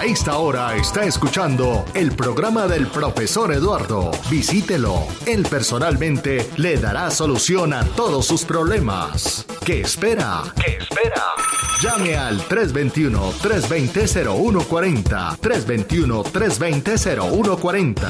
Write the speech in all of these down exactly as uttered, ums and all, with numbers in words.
esta hora está escuchando el programa del profesor Eduardo. Visítelo. Él personalmente le dará solución a todos sus problemas. ¿Qué espera? ¿Qué espera? Llame al tres dos uno, tres dos cero, cero uno cuatro cero, tres dos uno, tres dos cero, cero uno cuatro cero.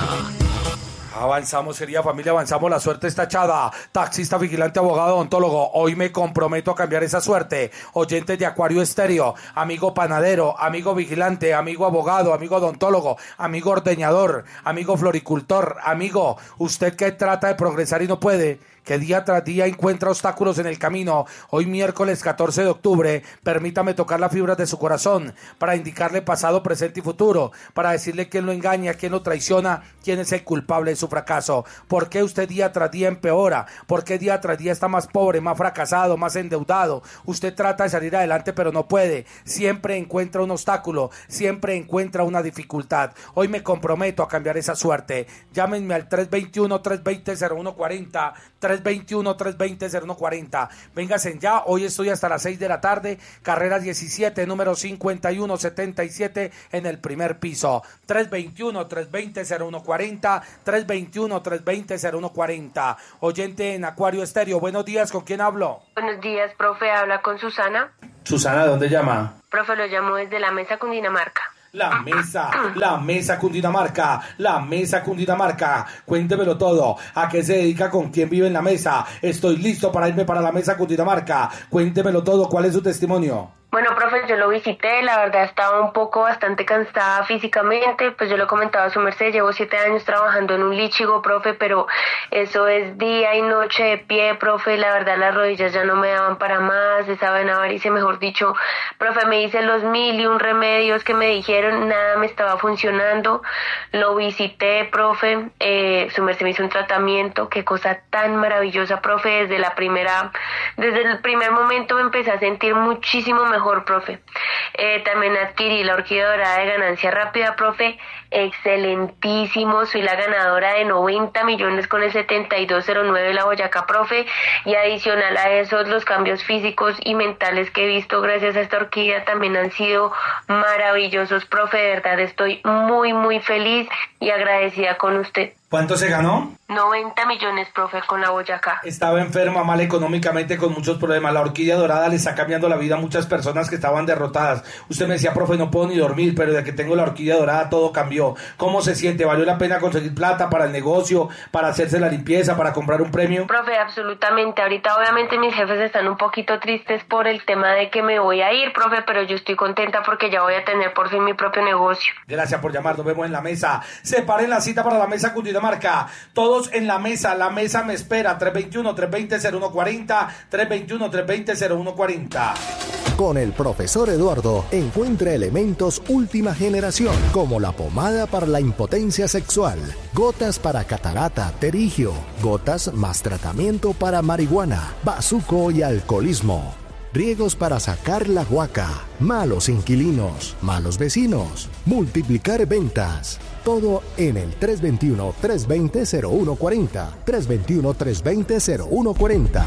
Avanzamos, querida familia, avanzamos, la suerte está echada. Taxista, vigilante, abogado, odontólogo, hoy me comprometo a cambiar esa suerte. Oyentes de Acuario Estéreo, amigo panadero, amigo vigilante, amigo abogado, amigo odontólogo, amigo ordeñador, amigo floricultor, amigo, usted que trata de progresar y no puede, que día tras día encuentra obstáculos en el camino. Hoy miércoles catorce de octubre, permítame tocar las fibras de su corazón para indicarle pasado, presente y futuro, para decirle quién lo engaña, quién lo traiciona, quién es el culpable de su fracaso. ¿Por qué usted día tras día empeora? ¿Por qué día tras día está más pobre, más fracasado, más endeudado? Usted trata de salir adelante pero no puede. Siempre encuentra un obstáculo, siempre encuentra una dificultad. Hoy me comprometo a cambiar esa suerte. Llámenme al tres dos uno, tres dos cero, cero uno cuatro cero, tres dos uno, tres dos cero, cero uno cuatro cero. Vénganse ya, hoy estoy hasta las seis de la tarde, carrera diecisiete, número cincuenta y uno setenta y siete en el primer piso. tres dos uno, tres dos cero, cero uno cuatro cero, tres dos uno, tres dos cero, cero uno cuatro cero. Oyente en Acuario Estéreo, buenos días, ¿con quién hablo? Buenos días, profe, habla con Susana. Susana, ¿de dónde llama? Profe, lo llamo desde la mesa Cundinamarca. La mesa, la mesa Cundinamarca, la mesa Cundinamarca, cuéntemelo todo, ¿a qué se dedica, con quién vive en la mesa? Estoy listo para irme para la mesa Cundinamarca, cuéntemelo todo, ¿cuál es su testimonio? Bueno, profe, yo lo visité, la verdad estaba un poco bastante cansada físicamente, pues yo lo comentaba a su merced, llevo siete años trabajando en un lichigo, profe, pero eso es día y noche de pie, profe, la verdad las rodillas ya no me daban para más, esa vena varice, mejor dicho, profe, me hice los mil y un remedios que me dijeron, nada me estaba funcionando, lo visité, profe, eh, su merced me hizo un tratamiento, qué cosa tan maravillosa, profe, desde la primera, desde el primer momento me empecé a sentir muchísimo mejor. Mejor, profe. Eh, también adquirí la orquídea dorada de ganancia rápida, profe. Excelentísimo. Soy la ganadora de noventa millones con el setenta y dos cero nueve de la Boyacá, profe. Y adicional a eso, los cambios físicos y mentales que he visto gracias a esta orquídea también han sido maravillosos, profe. De verdad, estoy muy, muy feliz y agradecida con usted. ¿Cuánto se ganó? noventa millones, profe, con la Boyacá. Estaba enferma, mal económicamente, con muchos problemas. La orquídea dorada le está cambiando la vida a muchas personas que estaban derrotadas. Usted me decía, profe, no puedo ni dormir, pero de que tengo la orquídea dorada todo cambió. ¿Cómo se siente? ¿Valió la pena conseguir plata para el negocio, para hacerse la limpieza, para comprar un premio? Profe, absolutamente. Ahorita obviamente mis jefes están un poquito tristes por el tema de que me voy a ir, profe, pero yo estoy contenta porque ya voy a tener por fin mi propio negocio. Gracias por llamar, nos vemos en la mesa. Separen la cita para la mesa Cundinamarca. Todos en la mesa, la mesa me espera. tres dos uno, tres dos cero, cero uno cuatro cero, tres dos uno, tres dos cero, cero uno cuatro cero. Con el profesor Eduardo encuentra elementos última generación, como la pomada para la impotencia sexual, gotas para catarata, terigio, gotas más tratamiento para marihuana, bazuco y alcoholismo, riegos para sacar la guaca, malos inquilinos, malos vecinos, multiplicar ventas. Todo en el tres dos uno, tres dos cero, cero uno cuatro cero, tres dos uno, tres dos cero, cero uno cuatro cero.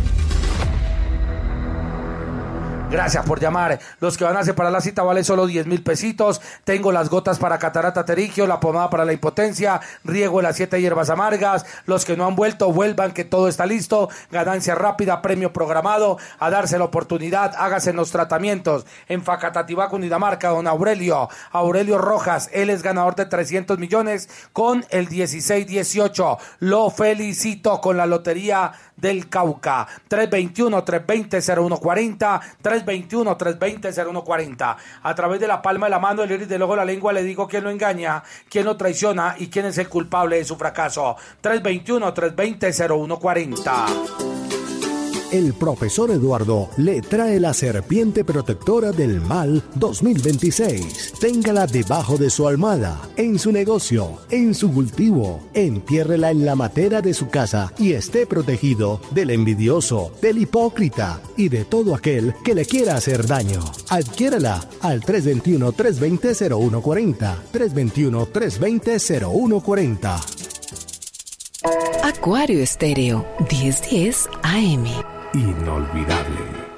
Gracias por llamar. Los que van a separar la cita vale solo diez mil pesitos. Tengo las gotas para catarata, terigio, la pomada para la impotencia, riego de las siete hierbas amargas. Los que no han vuelto, vuelvan, que todo está listo. Ganancia rápida, premio programado. A darse la oportunidad, hágase en los tratamientos. En Facatativá, Cundinamarca, don Aurelio. Aurelio Rojas, él es ganador de trescientos millones con el dieciséis dieciocho. Lo felicito con la lotería del Cauca. tres dos uno, tres dos cero, cero uno cuatro cero, tres dos uno, tres dos cero, cero uno cuatro cero. A través de la palma de la mano, el iris del ojo, la lengua, le digo quién lo engaña, quién lo traiciona y quién es el culpable de su fracaso. tres dos uno, tres dos cero, cero uno cuatro cero. El profesor Eduardo le trae la serpiente protectora del mal dos mil veintiséis. Téngala debajo de su almohada, en su negocio, en su cultivo. Entiérrela en la matera de su casa y esté protegido del envidioso, del hipócrita y de todo aquel que le quiera hacer daño. Adquiérala al tres dos uno, tres dos cero, cero uno cuatro cero, tres dos uno, tres dos cero, cero uno cuatro cero. Acuario Estéreo, diez diez A M. Inolvidable.